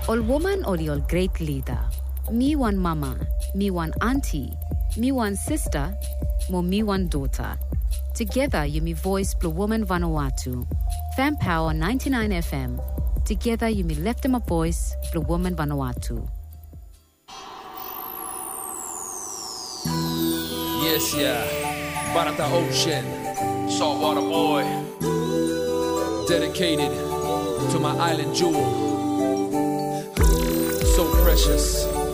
Ol woman or the great leader. Me one mama, me one auntie, me one sister, mo me one daughter. Together you me voice Blue Woman Vanuatu. Fan Power 99 FM. Together you me left them a voice Blue Woman Vanuatu. Yes, yeah. Barata Ocean. Saltwater boy. Dedicated to my island jewel. So precious.